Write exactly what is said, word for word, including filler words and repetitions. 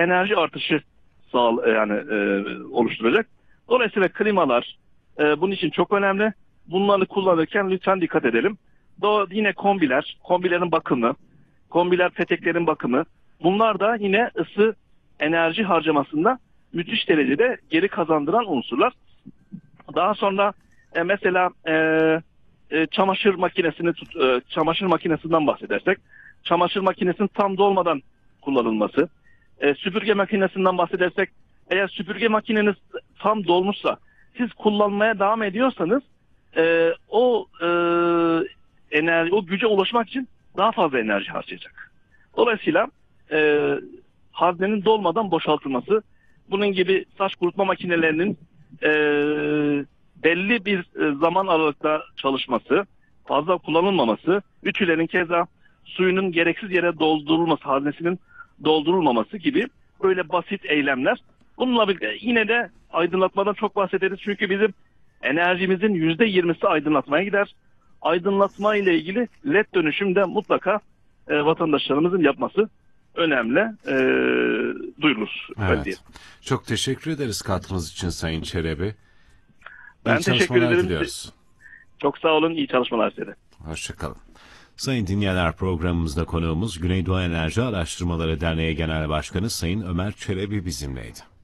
enerji artışı sağ, yani e, oluşturacak. Dolayısıyla klimalar e, bunun için çok önemli. Bunları kullanırken lütfen dikkat edelim. Do yine kombiler, kombilerin bakımı, kombiler peteklerin bakımı. Bunlar da yine ısı enerji harcamasında müthiş derecede geri kazandıran unsurlar. Daha sonra e, mesela e, e, çamaşır makinesini tut, e, çamaşır makinesinden bahsedersek, çamaşır makinesinin tam dolmadan kullanılması. E, süpürge makinesinden bahsedersek, eğer süpürge makineniz tam dolmuşsa, siz kullanmaya devam ediyorsanız e, o e, enerji, o güce ulaşmak için daha fazla enerji harcayacak. Dolayısıyla e, haznenin dolmadan boşaltılması, bunun gibi saç kurutma makinelerinin e, belli bir e, zaman aralıkta çalışması, fazla kullanılmaması, ütülerin keza suyunun gereksiz yere doldurulması, haznesinin doldurulmaması gibi böyle basit eylemler. Bununla birlikte yine de aydınlatmadan çok bahsederiz. Çünkü bizim enerjimizin yüzde yirmisi aydınlatmaya gider. Aydınlatma ile ilgili led dönüşümde mutlaka e, vatandaşlarımızın yapması önemli. E, duyurulur. Evet. Çok teşekkür ederiz katkınız için Sayın Çelebi. Ben İyi teşekkür ederim. Diliyoruz. Çok sağ olun. İyi çalışmalar size. Hoşçakalın. Sayın dinleyenler, programımızda konuğumuz Güneydoğu Enerji Araştırmaları Derneği Genel Başkanı Sayın Ömer Çelebi bizimleydi.